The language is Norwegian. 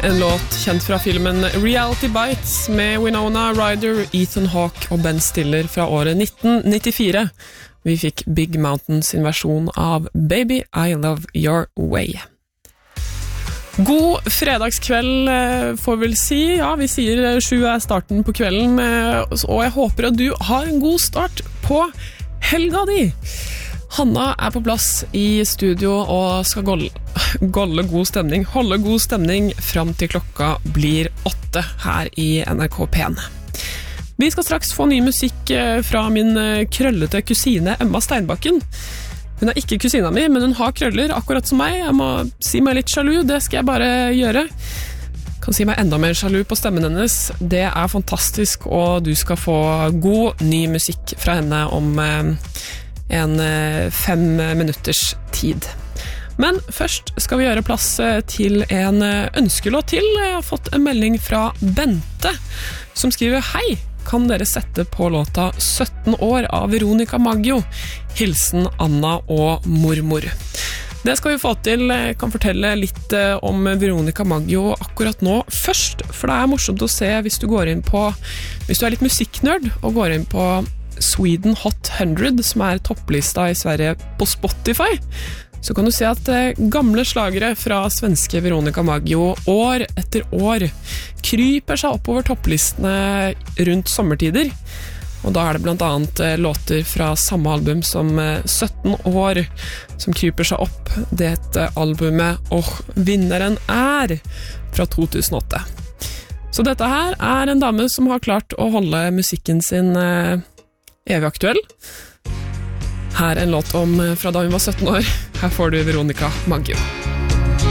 En låt kjent fra filmen Reality Bites med Winona Ryder, Ethan Hawke og Ben Stiller fra året 1994. Vi fikk Big Mountain sin versjon av Baby, I Love Your Way. God fredagskveld får vel si. Ja, vi sier 7 er starten på kvelden, og jeg håper at du har en god start på helga di. Hanna er på plass i studio og skal holde god stemning fram til klokka blir 8 her i NRK P1. Vi skal straks få ny musikk fra min krøllete kusine Emma Steinbakken. Hun er ikke kusina mi, men hun har krøller akkurat som meg. Jeg må si meg litt sjalu, det skal jeg bare gjøre. Kan si meg enda mer sjalu på stemmen hennes. Det er fantastisk, og du skal få god ny musikk fra henne om en 5 minutters tid. Men først skal vi gjøre plass til en ønskelåt til. Jeg har fått en melding fra Bente, som skriver: Hei, kan dere sette på låta 17 år av Veronica Maggio? Hilsen Anna og mormor. Det skal vi få til. Jeg kan fortelle litt om Veronica Maggio akkurat nå først, for det er morsomt å se hvis du er litt musikknørd og går inn på Sweden Hot 100, som er topplista i Sverige på Spotify, så kan du se at gamle slagere fra svenske Veronica Maggio år etter år kryper seg oppover topplistene rundt sommertider. Og da er det blant annet låter fra samme album som 17 år som kryper seg opp. Dette albumet, vinneren er fra 2008. Så dette her er en dame som har klart å holde musikken sin evig aktuell. Her en låt fra da hun var 17 år. Her får du Veronica Maggio.